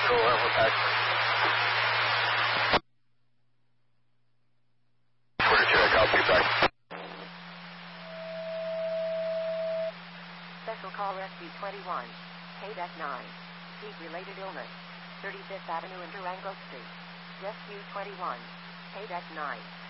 Special call Rescue 21. KDEC 9. Heat-related illness. 35th Avenue and Durango Street. Rescue 21. KDEC 9.